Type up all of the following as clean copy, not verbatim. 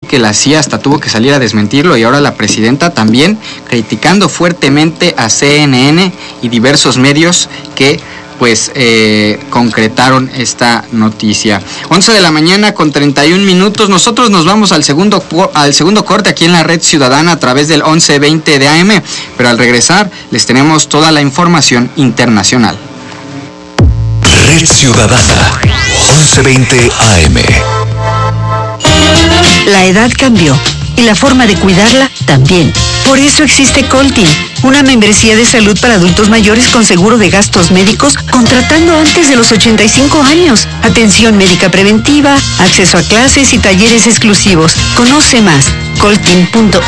que la CIA hasta tuvo que salir a desmentirlo, y ahora la presidenta también criticando fuertemente a CNN y diversos medios que pues concretaron esta noticia. 11 de la mañana con 31 minutos. Nosotros nos vamos al segundo corte aquí en la Red Ciudadana a través del 1120 de AM, pero al regresar les tenemos toda la información internacional. Red Ciudadana, 1120 AM. La edad cambió y la forma de cuidarla también. Por eso existe Coltin, una membresía de salud para adultos mayores con seguro de gastos médicos contratando antes de los 85 años. Atención médica preventiva, acceso a clases y talleres exclusivos. Conoce más, coltin.mx.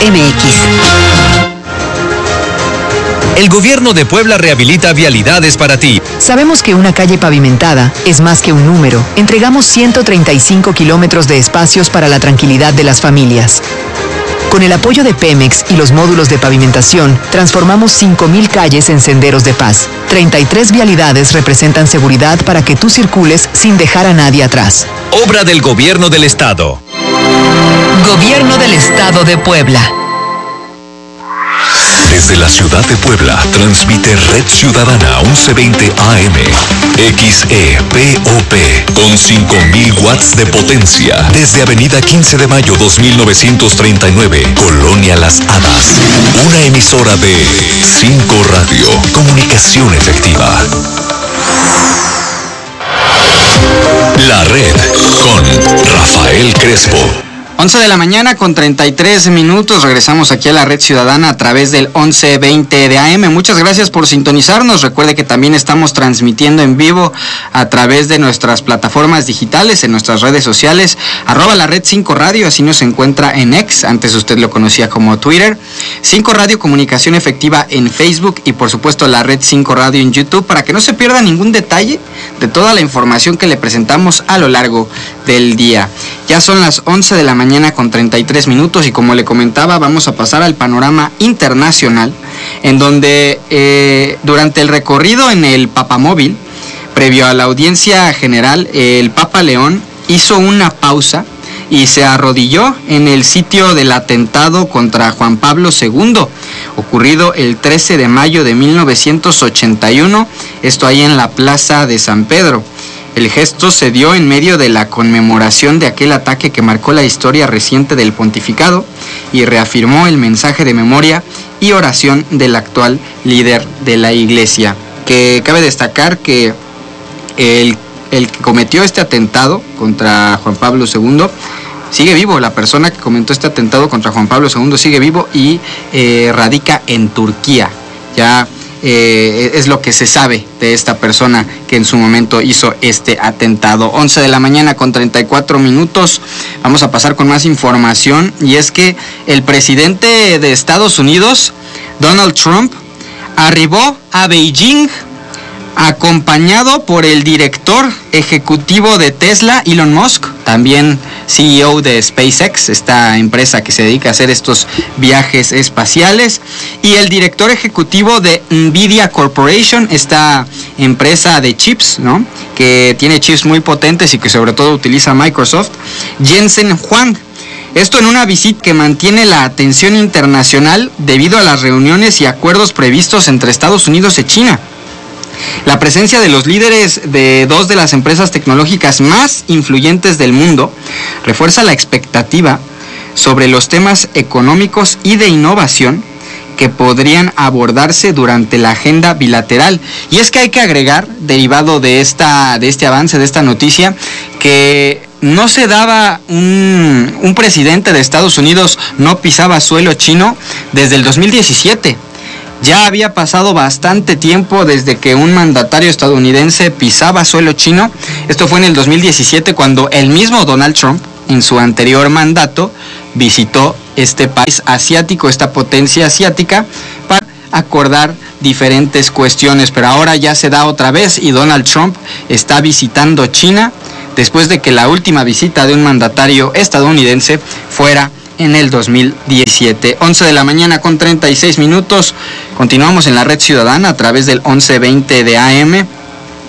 El gobierno de Puebla rehabilita vialidades para ti. Sabemos que una calle pavimentada es más que un número. Entregamos 135 kilómetros de espacios para la tranquilidad de las familias. Con el apoyo de Pemex y los módulos de pavimentación, transformamos 5,000 calles en senderos de paz. 33 vialidades representan seguridad para que tú circules sin dejar a nadie atrás. Obra del Gobierno del Estado. Gobierno del Estado de Puebla. Desde la ciudad de Puebla, transmite Red Ciudadana 1120 AM, XEPOP, con 5,000 watts de potencia, desde Avenida 15 de Mayo 2939, Colonia Las Hadas. Una emisora de 5 Radio, comunicación efectiva. La Red, con Rafael Crespo. 11 de la mañana con 33 minutos, regresamos aquí a la Red Ciudadana a través del 1120 de AM. Muchas gracias por sintonizarnos. Recuerde que también estamos transmitiendo en vivo a través de nuestras plataformas digitales, en nuestras redes sociales, @la Red 5 Radio, así nos encuentra en X, antes usted lo conocía como Twitter, 5 Radio Comunicación Efectiva en Facebook y por supuesto la Red 5 Radio en YouTube, para que no se pierda ningún detalle de toda la información que le presentamos a lo largo del día. Ya son las 11 de la mañana con 33 minutos y como le comentaba, vamos a pasar al panorama internacional, en donde durante el recorrido en el Papamóvil, previo a la audiencia general, el Papa León hizo una pausa y se arrodilló en el sitio del atentado contra Juan Pablo II, ocurrido el 13 de mayo de 1981, esto ahí en la Plaza de San Pedro. El gesto se dio en medio de la conmemoración de aquel ataque que marcó la historia reciente del pontificado y reafirmó el mensaje de memoria y oración del actual líder de la Iglesia. Que cabe destacar que el que cometió este atentado contra Juan Pablo II sigue vivo. La persona que cometió este atentado contra Juan Pablo II sigue vivo y radica en Turquía. Ya es lo que se sabe de esta persona que en su momento hizo este atentado. 11 de la mañana con 34 minutos. Vamos a pasar con más información, y es que el presidente de Estados Unidos, Donald Trump, arribó a Beijing acompañado por el director ejecutivo de Tesla, Elon Musk, también CEO de SpaceX, esta empresa que se dedica a hacer estos viajes espaciales, y el director ejecutivo de Nvidia Corporation, esta empresa de chips, ¿no?, que tiene chips muy potentes y que sobre todo utiliza Microsoft, Jensen Huang. Esto en una visita que mantiene la atención internacional debido a las reuniones y acuerdos previstos entre Estados Unidos y China. La presencia de los líderes de dos de las empresas tecnológicas más influyentes del mundo refuerza la expectativa sobre los temas económicos y de innovación que podrían abordarse durante la agenda bilateral. Y es que hay que agregar, derivado de este avance, de esta noticia, que no se daba un presidente de Estados Unidos no pisaba suelo chino desde el 2017. Ya había pasado bastante tiempo desde que un mandatario estadounidense pisaba suelo chino. Esto fue en el 2017, cuando el mismo Donald Trump, en su anterior mandato, visitó este país asiático, esta potencia asiática, para acordar diferentes cuestiones. Pero ahora ya se da otra vez y Donald Trump está visitando China después de que la última visita de un mandatario estadounidense fuera en el 2017. 11 de la mañana con 36 minutos. Continuamos en la Red Ciudadana a través del 1120 de AM.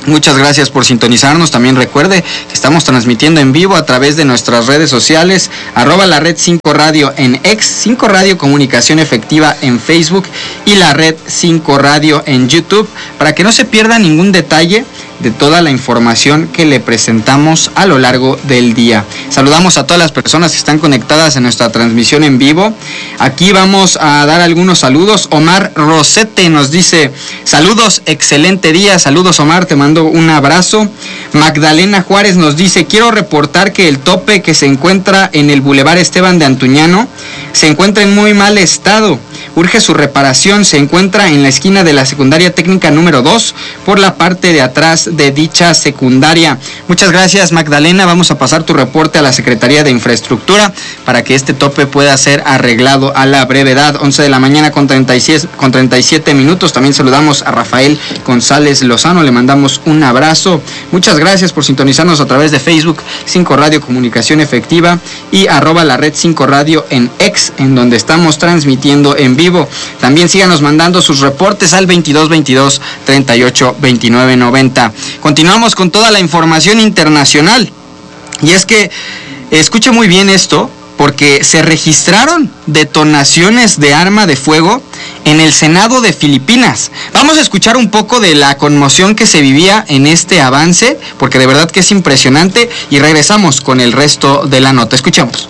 Muchas gracias por sintonizarnos. También recuerde que estamos transmitiendo en vivo a través de nuestras redes sociales, @la red 5 Radio en X, 5 Radio Comunicación Efectiva en Facebook y la red 5 Radio en YouTube, para que no se pierda ningún detalle de toda la información que le presentamos a lo largo del día. Saludamos a todas las personas que están conectadas en nuestra transmisión en vivo. Aquí vamos a dar algunos saludos. Omar Rosete nos dice: saludos, excelente día. Saludos, Omar, te mando un abrazo. Magdalena Juárez nos dice: quiero reportar que el tope que se encuentra en el Boulevard Esteban de Antuñano se encuentra en muy mal estado. Urge su reparación. Se encuentra en la esquina de la secundaria técnica número 2, por la parte de atrás de dicha secundaria. Muchas gracias, Magdalena. Vamos a pasar tu reporte a la Secretaría de Infraestructura para que este tope pueda ser arreglado a la brevedad. 11 de la mañana con 37 minutos. También saludamos a Rafael González Lozano. Le mandamos un abrazo. Muchas gracias por sintonizarnos a través de Facebook 5 Radio Comunicación Efectiva y @la red 5 Radio en X, en donde estamos transmitiendo en vivo. También síganos mandando sus reportes al 2222 38 29 90. Continuamos con toda la información internacional. Y es que, escuche muy bien esto, porque se registraron detonaciones de arma de fuego en el Senado de Filipinas. Vamos a escuchar un poco de la conmoción que se vivía en este avance, porque de verdad que es impresionante, y regresamos con el resto de la nota. Escuchemos.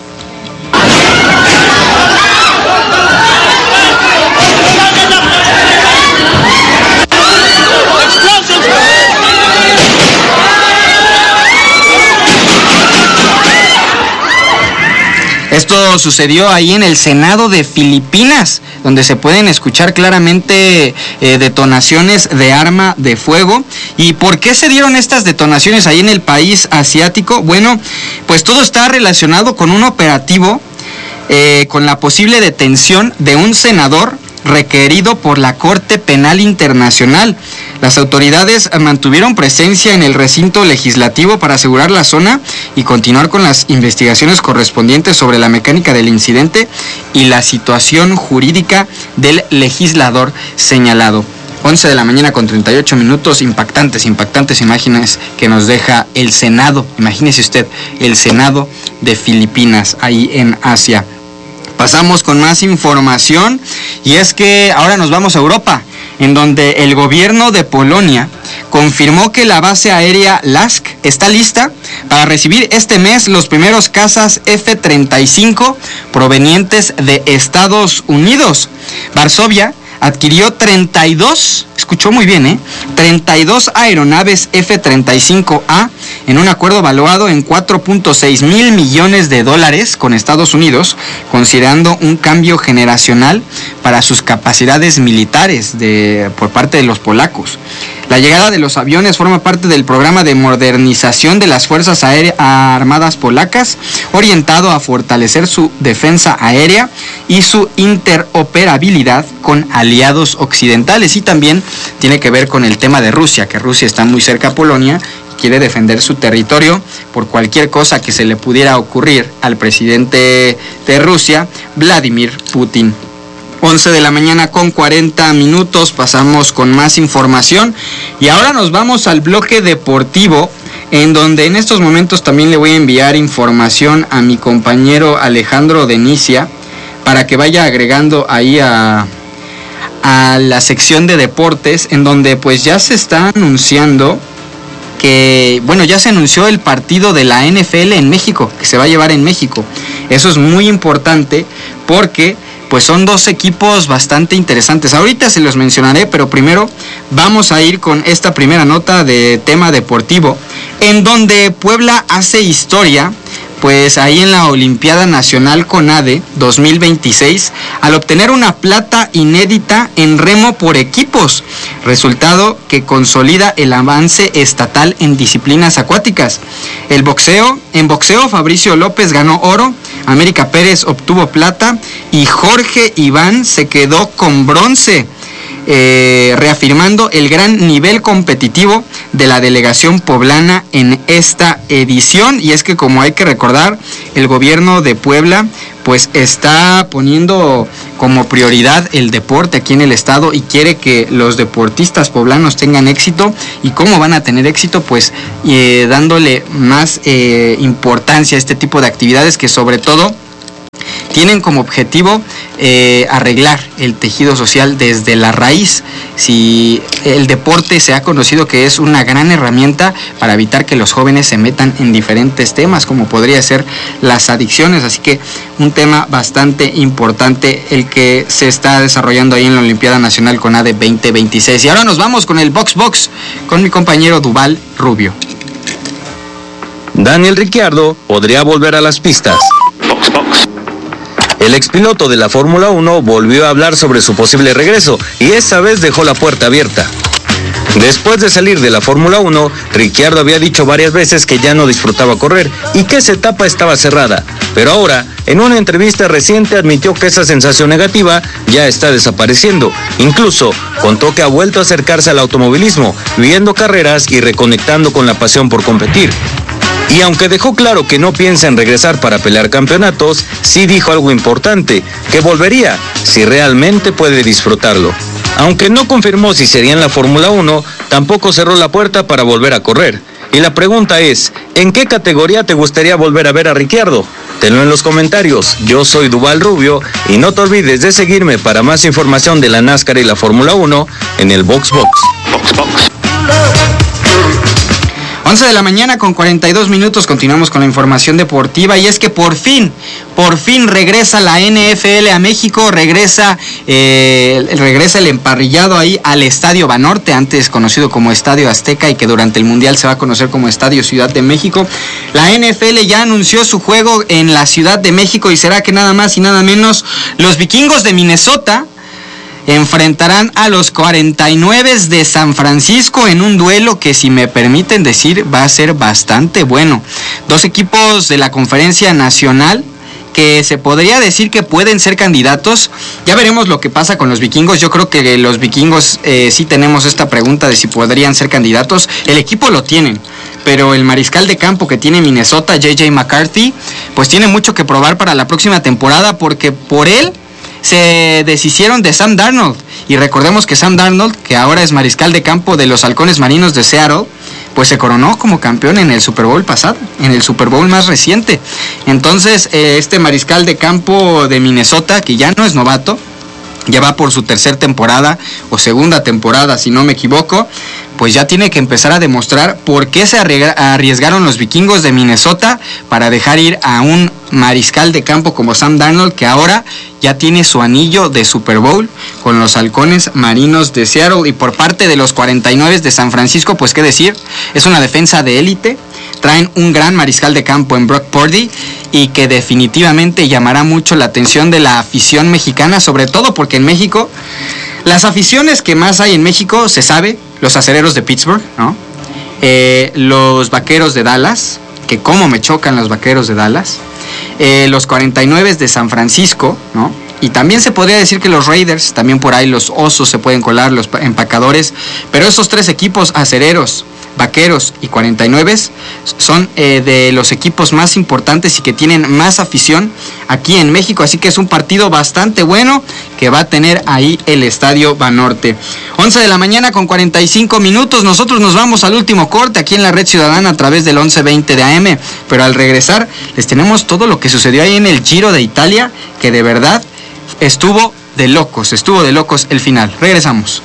Esto sucedió ahí en el Senado de Filipinas, donde se pueden escuchar claramente detonaciones de arma de fuego. ¿Y por qué se dieron estas detonaciones ahí en el país asiático? Bueno, pues todo está relacionado con un operativo con la posible detención de un senador requerido por la Corte Penal Internacional. Las autoridades mantuvieron presencia en el recinto legislativo para asegurar la zona y continuar con las investigaciones correspondientes sobre la mecánica del incidente y la situación jurídica del legislador señalado. 11 de la mañana con 38 minutos, impactantes imágenes que nos deja el Senado. Imagínese usted, el Senado de Filipinas, ahí en Asia. Pasamos con más información, y es que ahora nos vamos a Europa, en donde el gobierno de Polonia confirmó que la base aérea Lask está lista para recibir este mes los primeros cazas F-35 provenientes de Estados Unidos. Varsovia adquirió 32, escuchó muy bien, 32 aeronaves F-35A en un acuerdo valuado en $4.6 mil millones con Estados Unidos, considerando un cambio generacional para sus capacidades militares por parte de los polacos. La llegada de los aviones forma parte del programa de modernización de las Fuerzas Armadas polacas, orientado a fortalecer su defensa aérea y su interoperabilidad con aliados occidentales. Y también tiene que ver con el tema de Rusia, que Rusia está muy cerca a Polonia, quiere defender su territorio por cualquier cosa que se le pudiera ocurrir al presidente de Rusia, Vladimir Putin. 11 de la mañana con 40 minutos, pasamos con más información y ahora nos vamos al bloque deportivo, en donde en estos momentos también le voy a enviar información a mi compañero Alejandro Denicia para que vaya agregando ahí a la sección de deportes, en donde pues ya se está anunciando que, bueno, ya se anunció el partido de la NFL en México, que se va a llevar en México. Eso es muy importante porque pues son dos equipos bastante interesantes. Ahorita se los mencionaré, pero primero vamos a ir con esta primera nota de tema deportivo, en donde Puebla hace historia, pues ahí en la Olimpiada Nacional CONADE 2026, al obtener una plata inédita en remo por equipos, resultado que consolida el avance estatal en disciplinas acuáticas. En boxeo, Fabricio López ganó oro, América Pérez obtuvo plata y Jorge Iván se quedó con bronce. reafirmando el gran nivel competitivo de la delegación poblana en esta edición. Y es que, como hay que recordar, el gobierno de Puebla pues está poniendo como prioridad el deporte aquí en el estado y quiere que los deportistas poblanos tengan éxito. ¿Y cómo van a tener éxito? Pues dándole más importancia a este tipo de actividades que sobre todo tienen como objetivo arreglar el tejido social desde la raíz. Si el deporte se ha conocido que es una gran herramienta para evitar que los jóvenes se metan en diferentes temas, como podría ser las adicciones. Así que un tema bastante importante el que se está desarrollando ahí en la Olimpiada Nacional CONADE 2026. Y ahora nos vamos con el Box Box con mi compañero Duval Rubio. Daniel Ricciardo podría volver a las pistas. Box Box. El expiloto de la Fórmula 1 volvió a hablar sobre su posible regreso y esta vez dejó la puerta abierta. Después de salir de la Fórmula 1, Ricciardo había dicho varias veces que ya no disfrutaba correr y que esa etapa estaba cerrada, pero ahora, en una entrevista reciente, admitió que esa sensación negativa ya está desapareciendo. Incluso contó que ha vuelto a acercarse al automovilismo, viendo carreras y reconectando con la pasión por competir. Y aunque dejó claro que no piensa en regresar para pelear campeonatos, sí dijo algo importante, que volvería si realmente puede disfrutarlo. Aunque no confirmó si sería en la Fórmula 1, tampoco cerró la puerta para volver a correr. Y la pregunta es, ¿en qué categoría te gustaría volver a ver a Ricciardo? Tenlo en los comentarios. Yo soy Duval Rubio y no te olvides de seguirme para más información de la NASCAR y la Fórmula 1 en el Box Box. Box Box. 11 de la mañana con 42 minutos, continuamos con la información deportiva y es que por fin regresa la NFL a México, regresa el emparrillado ahí al Estadio Banorte, antes conocido como Estadio Azteca y que durante el Mundial se va a conocer como Estadio Ciudad de México. La NFL ya anunció su juego en la Ciudad de México y será que nada más y nada menos los Vikingos de Minnesota enfrentarán a los 49 de San Francisco en un duelo que, si me permiten decir, va a ser bastante bueno. Dos equipos de la Conferencia Nacional que se podría decir que pueden ser candidatos. Ya veremos lo que pasa con los Vikingos. Yo creo que los Vikingos sí tenemos esta pregunta de si podrían ser candidatos. El equipo lo tienen, pero el mariscal de campo que tiene Minnesota, J.J. McCarthy, pues tiene mucho que probar para la próxima temporada, porque por él se deshicieron de Sam Darnold. Y recordemos que Sam Darnold, que ahora es mariscal de campo de los Halcones Marinos de Seattle, pues se coronó como campeón en el Super Bowl pasado, en el Super Bowl más reciente. Entonces, este mariscal de campo de Minnesota, que ya no es novato, ya va por su tercera temporada o segunda temporada, si no me equivoco, pues ya tiene que empezar a demostrar por qué se arriesgaron los Vikingos de Minnesota para dejar ir a un mariscal de campo como Sam Darnold, que ahora ya tiene su anillo de Super Bowl con los Halcones Marinos de Seattle. Y por parte de los 49 de San Francisco, pues qué decir, es una defensa de élite. Traen un gran mariscal de campo en Brock Purdy y que definitivamente llamará mucho la atención de la afición mexicana, sobre todo porque en México, las aficiones que más hay en México, se sabe, los acereros de Pittsburgh, ¿no? Los Vaqueros de Dallas, que cómo me chocan los Vaqueros de Dallas, los 49 de San Francisco, ¿no? Y también se podría decir que los Raiders, también por ahí los Osos se pueden colar, los Empacadores, pero esos tres equipos, acereros, Vaqueros y 49, son de los equipos más importantes y que tienen más afición aquí en México, así que es un partido bastante bueno que va a tener ahí el Estadio Banorte. 11 de la mañana con 45 minutos, nosotros nos vamos al último corte aquí en la Red Ciudadana a través del 1120 de AM, pero al regresar les tenemos todo lo que sucedió ahí en el Giro de Italia, que de verdad estuvo de locos el final. Regresamos.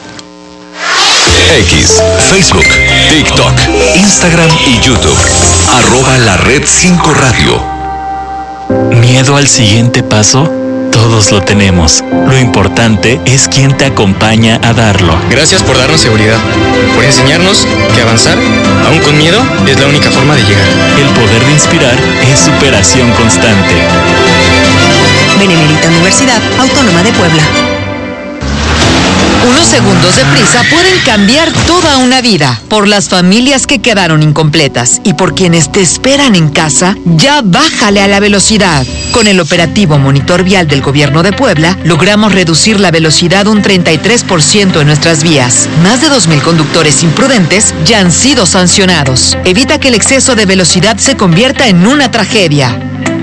X, Facebook, TikTok, Instagram y YouTube. @LaRed5 Radio. ¿Miedo al siguiente paso? Todos lo tenemos. Lo importante es quién te acompaña a darlo. Gracias por darnos seguridad, por enseñarnos que avanzar, aún con miedo, es la única forma de llegar. El poder de inspirar es superación constante. Benemérita Universidad Autónoma de Puebla. Unos segundos de prisa pueden cambiar toda una vida. Por las familias que quedaron incompletas y por quienes te esperan en casa, ya bájale a la velocidad. Con el operativo Monitor Vial del Gobierno de Puebla, logramos reducir la velocidad un 33% en nuestras vías. Más de 2,000 conductores imprudentes ya han sido sancionados. Evita que el exceso de velocidad se convierta en una tragedia.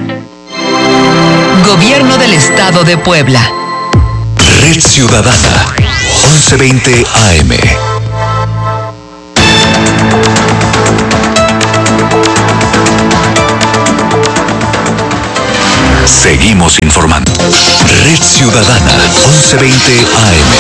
Gobierno del Estado de Puebla. Red Ciudadana, 1120 AM. Seguimos informando. Red Ciudadana, 1120 AM.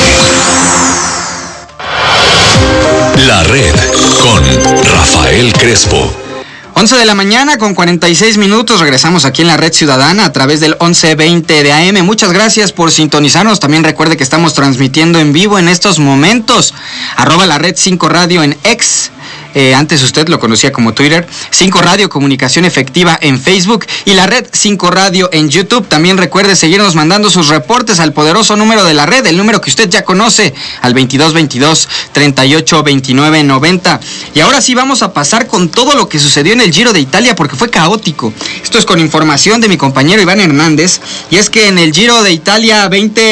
La Red con Rafael Crespo. 11 de la mañana con 46 minutos, regresamos aquí en la Red Ciudadana a través del 1120 de AM. Muchas gracias por sintonizarnos. También recuerde que estamos transmitiendo en vivo en estos momentos. @la Red 5 Radio en X. Antes usted lo conocía como Twitter, 5 Radio Comunicación Efectiva en Facebook y la Red 5 Radio en YouTube. También recuerde seguirnos mandando sus reportes al poderoso número de la red, el número que usted ya conoce, al 2222-382990. Y ahora sí vamos a pasar con todo lo que sucedió en el Giro de Italia porque fue caótico. Esto es con información de mi compañero Iván Hernández, y es que en el Giro de Italia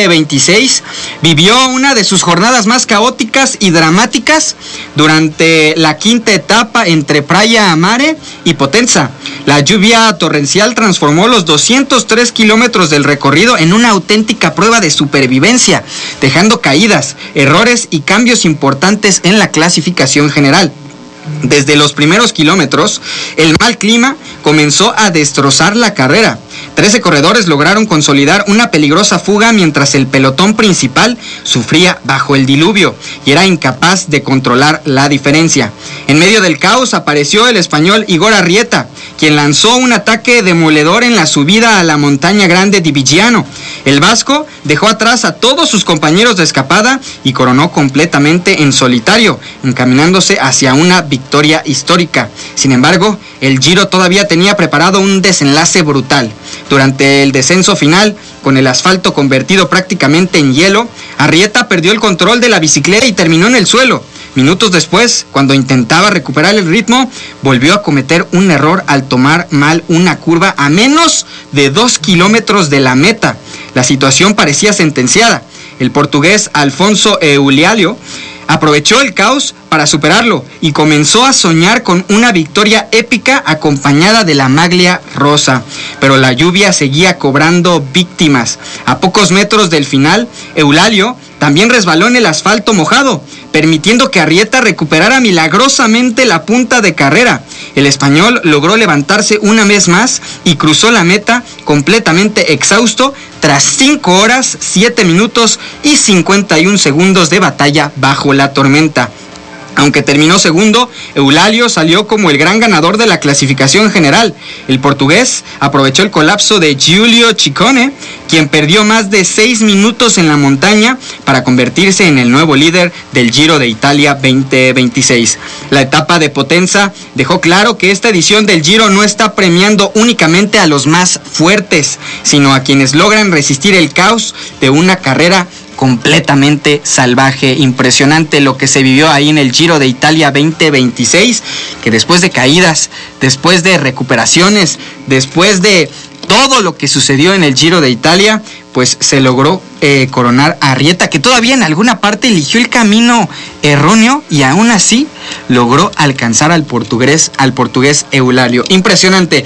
2026 vivió una de sus jornadas más caóticas y dramáticas durante la quinta etapa entre Praia a Mare y Potenza. La lluvia torrencial transformó los 203 kilómetros del recorrido en una auténtica prueba de supervivencia, dejando caídas, errores y cambios importantes en la clasificación general. Desde los primeros kilómetros, el mal clima comenzó a destrozar la carrera. 13 corredores lograron consolidar una peligrosa fuga mientras el pelotón principal sufría bajo el diluvio y era incapaz de controlar la diferencia. En medio del caos apareció el español Igor Arrieta, quien lanzó un ataque demoledor en la subida a la montaña grande di Viggiano. El vasco dejó atrás a todos sus compañeros de escapada y coronó completamente en solitario, encaminándose hacia una victoria histórica. Sin embargo, el Giro todavía tenía preparado un desenlace brutal. Durante el descenso final, con el asfalto convertido prácticamente en hielo, Arrieta perdió el control de la bicicleta y terminó en el suelo. Minutos después, cuando intentaba recuperar el ritmo, volvió a cometer un error al tomar mal una curva a menos de 2 kilómetros de la meta. La situación parecía sentenciada. El portugués Alfonso Eulálio aprovechó el caos para superarlo y comenzó a soñar con una victoria épica acompañada de la maglia rosa. Pero la lluvia seguía cobrando víctimas. A pocos metros del final, Eulálio también resbaló en el asfalto mojado, permitiendo que Arrieta recuperara milagrosamente la punta de carrera. El español logró levantarse una vez más y cruzó la meta completamente exhausto tras 5 horas, 7 minutos y 51 segundos de batalla bajo la tormenta. Aunque terminó segundo, Eulálio salió como el gran ganador de la clasificación general. El portugués aprovechó el colapso de Giulio Ciccone, quien perdió más de 6 minutos en la montaña para convertirse en el nuevo líder del Giro de Italia 2026. La etapa de Potenza dejó claro que esta edición del Giro no está premiando únicamente a los más fuertes, sino a quienes logran resistir el caos de una carrera completamente salvaje. Impresionante lo que se vivió ahí en el Giro de Italia 2026, que después de caídas, después de recuperaciones, después de todo lo que sucedió en el Giro de Italia, pues se logró coronar a Arrieta, que todavía en alguna parte eligió el camino erróneo y aún así logró alcanzar al portugués Eulálio. Impresionante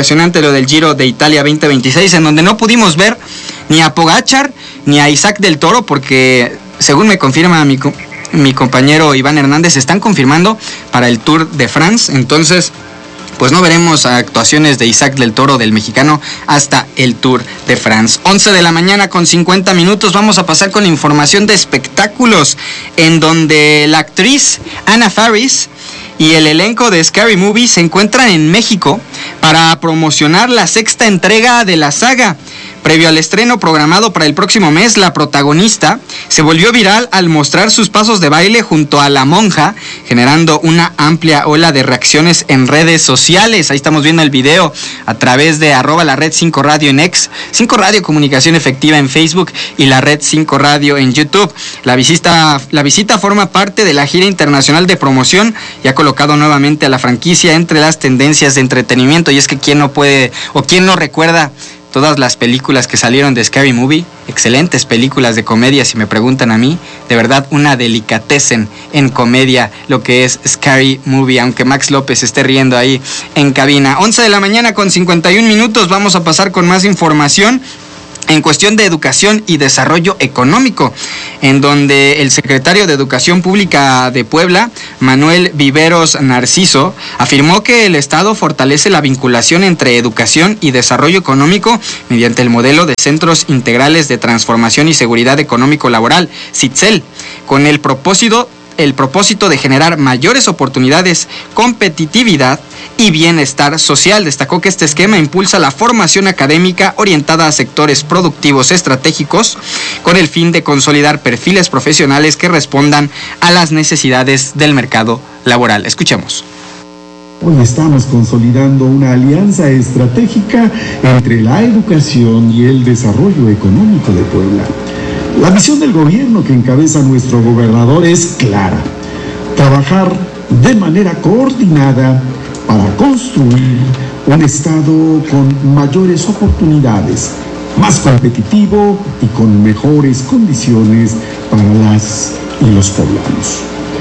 lo del Giro de Italia 2026, en donde no pudimos ver ni a Pogačar ni a Isaac del Toro, porque según me confirma mi compañero Iván Hernández, se están confirmando para el Tour de France. Entonces, pues no veremos actuaciones de Isaac del Toro, del mexicano, hasta el Tour de France. 11 de la mañana con 50 minutos. Vamos a pasar con información de espectáculos, en donde la actriz Anna Faris y el elenco de Scary Movie se encuentran en México para promocionar la 6ª entrega de la saga. Previo al estreno programado para el próximo mes, la protagonista se volvió viral al mostrar sus pasos de baile junto a la monja, generando una amplia ola de reacciones en redes sociales. Ahí estamos viendo el video a través de @la red 5 Radio en X, 5 Radio Comunicación Efectiva en Facebook y la red 5 Radio en YouTube. La visita forma parte de la gira internacional de promoción y ha colocado nuevamente a la franquicia entre las tendencias de entretenimiento. Y es que quién no puede o quién no recuerda todas las películas que salieron de Scary Movie, excelentes películas de comedia, si me preguntan a mí, de verdad una delicatessen en comedia lo que es Scary Movie, aunque Max López esté riendo ahí en cabina. 11 de la mañana con 51 minutos, vamos a pasar con más información en cuestión de educación y desarrollo económico, en donde el secretario de Educación Pública de Puebla, Manuel Viveros Narciso, afirmó que el Estado fortalece la vinculación entre educación y desarrollo económico mediante el modelo de Centros Integrales de Transformación y Seguridad Económico Laboral, CITSEL, con el propósito de generar mayores oportunidades, competitividad y bienestar social. Destacó que este esquema impulsa la formación académica orientada a sectores productivos estratégicos con el fin de consolidar perfiles profesionales que respondan a las necesidades del mercado laboral. Escuchemos. Hoy estamos consolidando una alianza estratégica entre la educación y el desarrollo económico de Puebla. La visión del gobierno que encabeza nuestro gobernador es clara: trabajar de manera coordinada para construir un estado con mayores oportunidades, más competitivo y con mejores condiciones para las y los poblanos.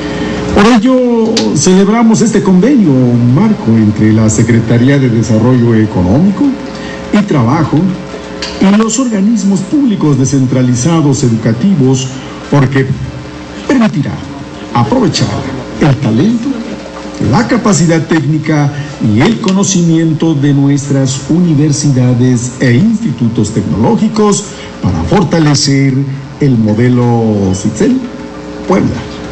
Por ello, celebramos este convenio marco entre la Secretaría de Desarrollo Económico y Trabajo y los organismos públicos descentralizados educativos, porque permitirá aprovechar el talento, la capacidad técnica y el conocimiento de nuestras universidades e institutos tecnológicos para fortalecer el modelo CITSEL Puebla,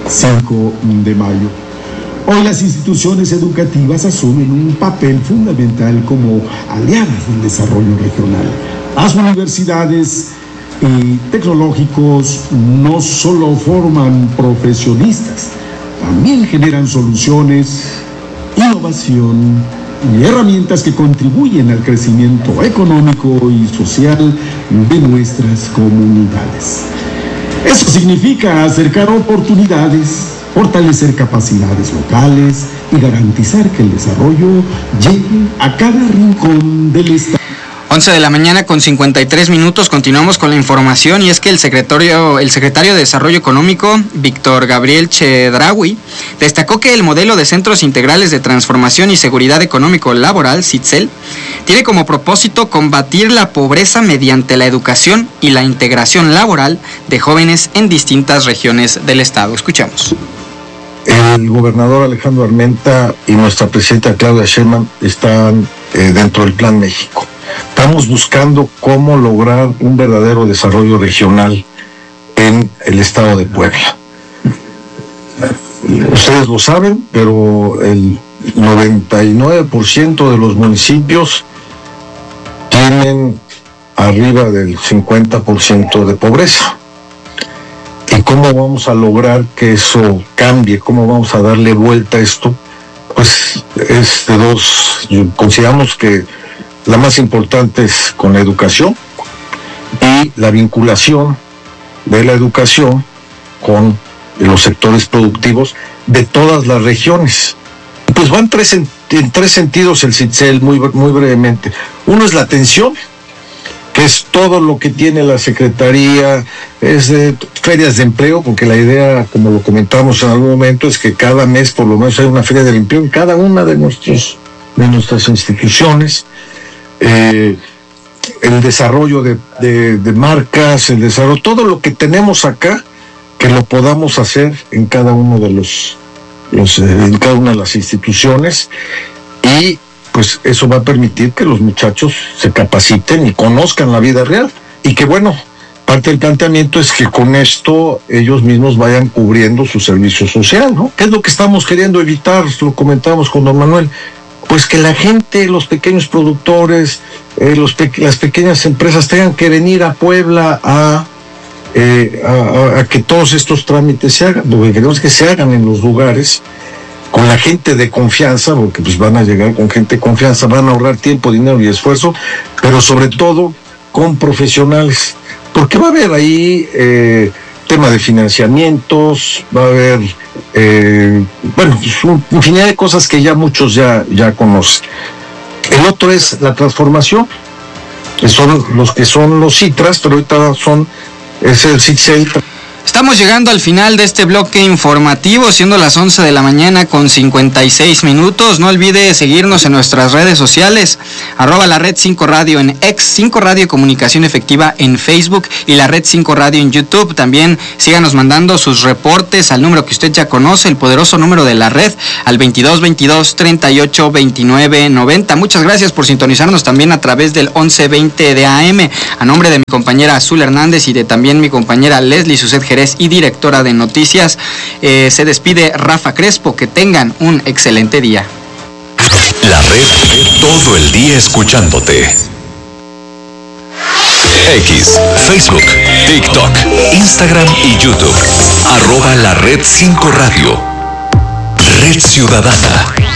5 de mayo. Hoy las instituciones educativas asumen un papel fundamental como aliadas del desarrollo regional. Las universidades y tecnológicos no solo forman profesionistas, también generan soluciones, innovación y herramientas que contribuyen al crecimiento económico y social de nuestras comunidades. Eso significa acercar oportunidades, fortalecer capacidades locales y garantizar que el desarrollo llegue a cada rincón del estado. 11 de la mañana con 53 minutos, continuamos con la información, y es que el secretario de Desarrollo Económico, Víctor Gabriel Chedraui, destacó que el modelo de Centros Integrales de Transformación y Seguridad Económico Laboral, CITSEL, tiene como propósito combatir la pobreza mediante la educación y la integración laboral de jóvenes en distintas regiones del estado. Escuchamos. El gobernador Alejandro Armenta y nuestra presidenta Claudia Sheinbaum están dentro del Plan México. Estamos buscando cómo lograr un verdadero desarrollo regional en el estado de Puebla. Ustedes lo saben, pero el 99% de los municipios tienen arriba del 50% de pobreza. ¿Y cómo vamos a lograr que eso cambie? ¿Cómo vamos a darle vuelta a esto? Pues es de dos. Consideramos que la más importante es con la educación y la vinculación de la educación con los sectores productivos de todas las regiones. Pues van en tres sentidos el CITSEL, muy brevemente. Uno es la atención, que es todo lo que tiene la Secretaría, es de ferias de empleo, porque la idea, como lo comentamos en algún momento, es que cada mes por lo menos hay una feria de empleo en cada una de nuestras instituciones. El desarrollo de marcas, el desarrollo, todo lo que tenemos acá, que lo podamos hacer en cada uno de en cada una de las instituciones, y pues eso va a permitir que los muchachos se capaciten y conozcan la vida real, y que bueno, parte del planteamiento es que con esto ellos mismos vayan cubriendo su servicio social, ¿no? ¿Qué es lo que estamos queriendo evitar? Lo comentamos con don Manuel. pues que la gente, los pequeños productores, las pequeñas empresas tengan que venir a Puebla a que todos estos trámites se hagan, porque queremos que se hagan en los lugares con la gente de confianza, porque pues van a llegar con gente de confianza, van a ahorrar tiempo, dinero y esfuerzo, pero sobre todo con profesionales, porque va a haber ahí tema de financiamientos, va a haber infinidad de cosas que ya muchos ya conocen. El otro es la transformación, que son los que son los Citras, pero ahorita es el CITSEL. Estamos llegando al final de este bloque informativo, siendo las 11 de la mañana con 56 minutos. No olvide seguirnos en nuestras redes sociales, @la Red 5 Radio en X, 5 Radio Comunicación Efectiva en Facebook y la Red 5 Radio en YouTube. También síganos mandando sus reportes al número que usted ya conoce, el poderoso número de la red, al 2222 38 29 90. Muchas gracias por sintonizarnos también a través del 1120 de AM. A nombre de mi compañera Azul Hernández y de también mi compañera Leslie Suset Jerez y directora de noticias, se despide Rafa Crespo. Que tengan un excelente día. La red, todo el día escuchándote. X, Facebook, TikTok, Instagram y YouTube. @la Red 5 Radio. Red Ciudadana.